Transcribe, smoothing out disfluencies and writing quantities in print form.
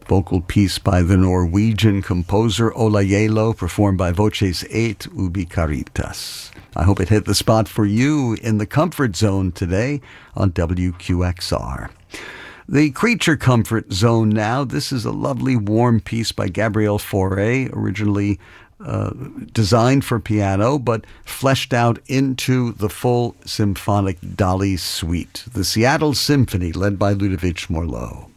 Vocal piece by the Norwegian composer Olayelo, performed by Voces et Ubicaritas. I hope it hit the spot for you in the comfort zone today on WQXR. The Creature Comfort Zone now. This is a lovely warm piece by Gabriel Fauré, originally designed for piano, but fleshed out into the full symphonic Dali suite. The Seattle Symphony, led by Ludovic Morlot.